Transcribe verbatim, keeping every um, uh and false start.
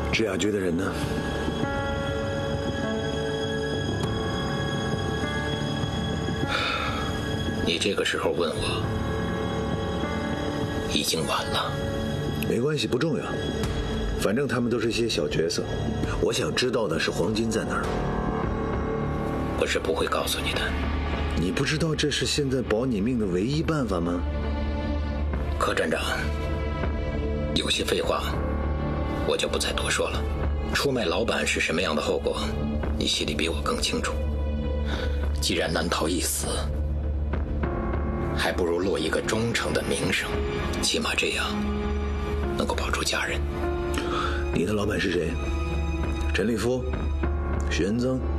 制雅居的人呢？ 你这个时候问我，已经晚了。 没关系，不重要。反正他们都是些小角色。我想知道的是黄金在哪儿。 我是不会告诉你的。 你不知道这是现在保你命的唯一办法吗？ 柯站长，有些废话我就不再多说了。出卖老板是什么样的后果，你心里比我更清楚。既然难逃一死，还不如落一个忠诚的名声，起码这样能够保住家人。 你的老板是谁？陈立夫、徐恩增？